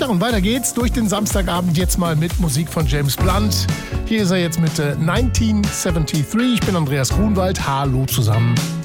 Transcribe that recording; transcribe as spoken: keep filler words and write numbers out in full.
und weiter geht's durch den Samstagabend jetzt mal mit Musik von James Blunt. Hier ist er jetzt mit äh, neunzehnhundertdreiundsiebzig. Ich bin Andreas Grunwald. Hallo zusammen.